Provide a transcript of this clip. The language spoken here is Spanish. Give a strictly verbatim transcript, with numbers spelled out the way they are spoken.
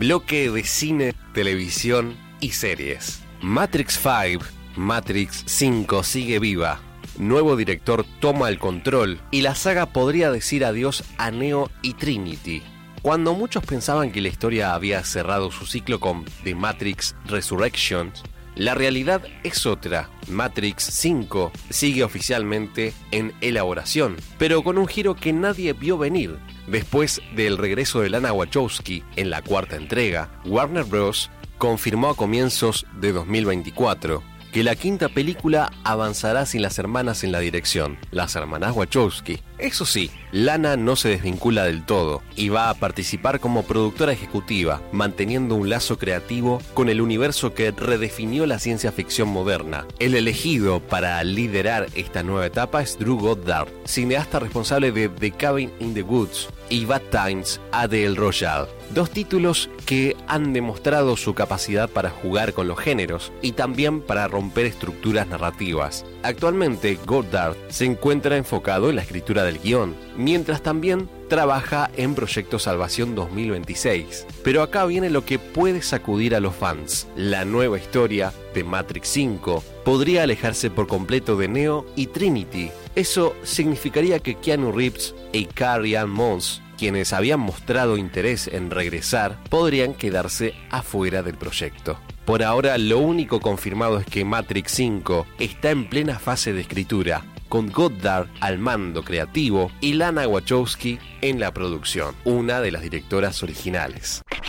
bloque de cine, televisión y series. Matrix cinco, Matrix cinco sigue viva. Nuevo director toma el control y la saga podría decir adiós a Neo y Trinity. Cuando muchos pensaban que la historia había cerrado su ciclo con The Matrix Resurrections, la realidad es otra. Matrix cinco sigue oficialmente en elaboración, pero con un giro que nadie vio venir. Después del regreso de Lana Wachowski en la cuarta entrega, Warner Bros. Confirmó a comienzos de dos mil veinticuatro que la quinta película avanzará sin las hermanas en la dirección, las hermanas Wachowski. Eso sí, Lana no se desvincula del todo y va a participar como productora ejecutiva, manteniendo un lazo creativo con el universo que redefinió la ciencia ficción moderna. El elegido para liderar esta nueva etapa es Drew Goddard, cineasta responsable de The Cabin in the Woods y Bad Times at the El Royale, dos títulos que han demostrado su capacidad para jugar con los géneros y también para romper estructuras narrativas. Actualmente, Goddard se encuentra enfocado en la escritura del guión, mientras también trabaja en Proyecto Salvación dos mil veintiséis. Pero acá viene lo que puede sacudir a los fans. La nueva historia de Matrix cinco podría alejarse por completo de Neo y Trinity. Eso significaría que Keanu Reeves y Carrie-Anne Moss, quienes habían mostrado interés en regresar, podrían quedarse afuera del proyecto. Por ahora, lo único confirmado es que Matrix cinco está en plena fase de escritura, con Goddard al mando creativo y Lana Wachowski en la producción, una de las directoras originales.